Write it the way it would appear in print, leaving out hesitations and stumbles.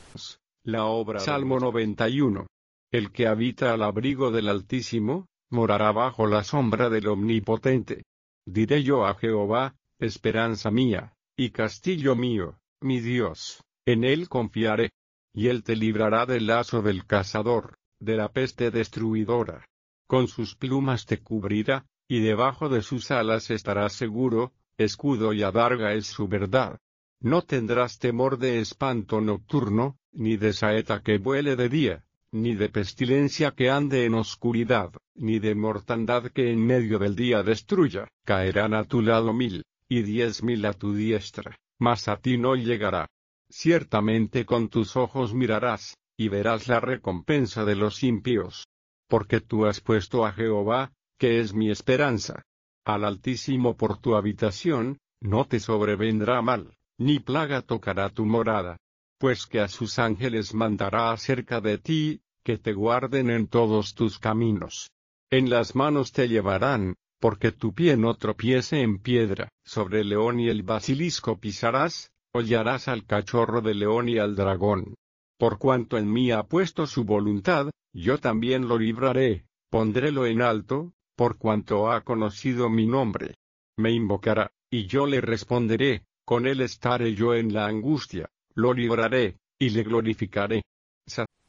La obra Salmo 91. El que habita al abrigo del Altísimo, morará bajo la sombra del Omnipotente. Diré yo a Jehová, esperanza mía, y castillo mío, mi Dios, en él confiaré. Y él te librará del lazo del cazador, de la peste destruidora. Con sus plumas te cubrirá, y debajo de sus alas estarás seguro, escudo y adarga es su verdad. No tendrás temor de espanto nocturno, ni de saeta que vuele de día, ni de pestilencia que ande en oscuridad, ni de mortandad que en medio del día destruya. Caerán a tu lado 1000, y 10.000 a tu diestra, mas a ti no llegará. Ciertamente con tus ojos mirarás, y verás la recompensa de los impíos. Porque tú has puesto a Jehová, que es mi esperanza, al Altísimo por tu habitación, no te sobrevendrá mal, ni plaga tocará tu morada. Pues que a sus ángeles mandará acerca de ti, que te guarden en todos tus caminos. En las manos te llevarán, porque tu pie no tropiece en piedra. Sobre el león y el basilisco pisarás, hollarás al cachorro de león y al dragón. Por cuanto en mí ha puesto su voluntad, yo también lo libraré, pondrélo en alto, por cuanto ha conocido mi nombre. Me invocará, y yo le responderé, con él estaré yo en la angustia, lo libraré, y le glorificaré.